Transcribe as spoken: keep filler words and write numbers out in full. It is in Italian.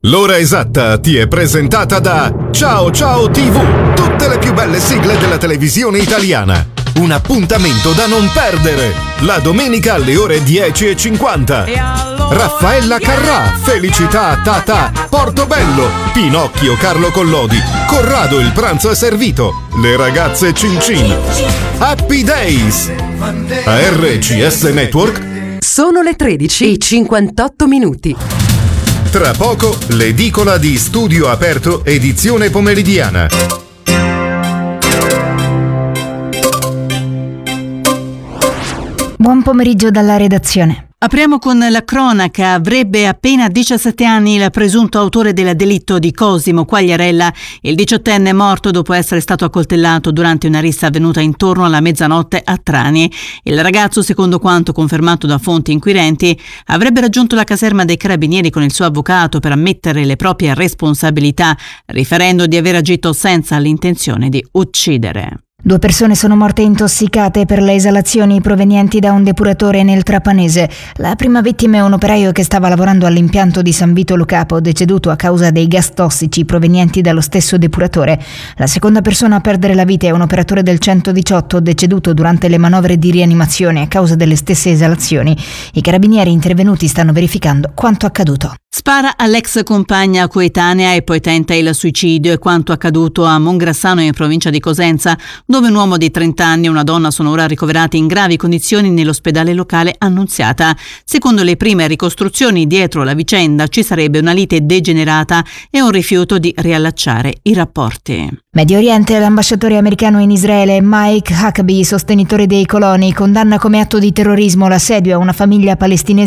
L'ora esatta ti è presentata da Ciao Ciao tivù, tutte le più belle sigle della televisione italiana. Un appuntamento da non perdere, la domenica alle ore dieci e cinquanta. Raffaella Carrà, Felicità Tata, Portobello, Pinocchio Carlo Collodi, Corrado il pranzo è servito, le ragazze Cin Cin, Happy Days, A R C S Network. Sono le tredici e cinquantotto minuti. Tra poco l'edicola di Studio Aperto edizione pomeridiana. Buon pomeriggio dalla redazione. Apriamo con la cronaca. Avrebbe appena diciassette anni il presunto autore del delitto di Cosimo Quagliarella. Il diciottenne è morto dopo essere stato accoltellato durante una rissa avvenuta intorno alla mezzanotte a Trani. Il ragazzo, secondo quanto confermato da fonti inquirenti, avrebbe raggiunto la caserma dei carabinieri con il suo avvocato per ammettere le proprie responsabilità, riferendo di aver agito senza l'intenzione di uccidere. Due persone sono morte intossicate per le esalazioni provenienti da un depuratore nel Trapanese. La prima vittima è un operaio che stava lavorando all'impianto di San Vito Lo Capo, deceduto a causa dei gas tossici provenienti dallo stesso depuratore. La seconda persona a perdere la vita è un operatore del centodiciotto, deceduto durante le manovre di rianimazione a causa delle stesse esalazioni. I carabinieri intervenuti stanno verificando quanto accaduto. Spara all'ex compagna coetanea e poi tenta il suicidio. È quanto accaduto a Mongrassano in provincia di Cosenza, dove un uomo di trenta anni e una donna sono ora ricoverati in gravi condizioni nell'ospedale locale Annunziata. Secondo le prime ricostruzioni, dietro la vicenda ci sarebbe una lite degenerata e un rifiuto di riallacciare i rapporti. Medio Oriente, l'ambasciatore americano in Israele Mike Huckabee, sostenitore dei coloni, condanna come atto di terrorismo l'assedio a una famiglia palestinese